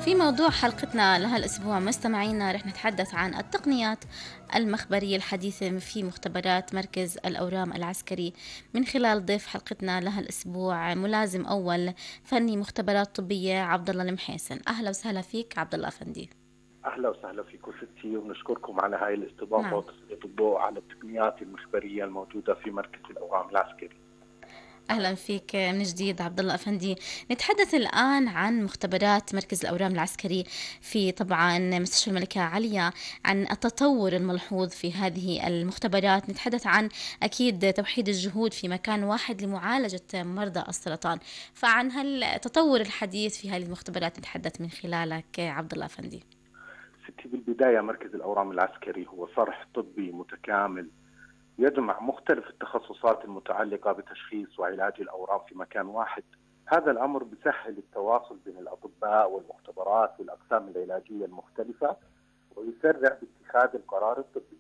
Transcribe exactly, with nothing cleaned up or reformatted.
في موضوع حلقتنا لهالأسبوع مستمعينا رح نتحدث عن التقنيات المخبرية الحديثة في مختبرات مركز الأورام العسكري من خلال ضيف حلقتنا لهالأسبوع ملازم أول فني مختبرات طبية عبد الله المحيسن. أهلا وسهلا فيك عبد الله أفندي. اهلا وسهلا فيكم ستي، وبنشكركم على هاي الاستضافه نعم، وتسليط الضوء على التقنيات المخبريه الموجوده في مركز الاورام العسكري. أهلا فيك من جديد عبد الله أفندي. نتحدث الآن عن مختبرات مركز الأورام العسكري في طبعا مستشفى الملكة عليا، عن التطور الملحوظ في هذه المختبرات. نتحدث عن أكيد توحيد الجهود في مكان واحد لمعالجة مرضى السرطان، فعن هالتطور الحديث في هذه المختبرات نتحدث من خلالك عبد الله أفندي. ستي، بالبدايه مركز الاورام العسكري هو صرح طبي متكامل يجمع مختلف التخصصات المتعلقه بتشخيص وعلاج الاورام في مكان واحد. هذا الامر بسهل التواصل بين الاطباء والمختبرات والاقسام العلاجيه المختلفه، ويسرع باتخاذ القرار الطبي.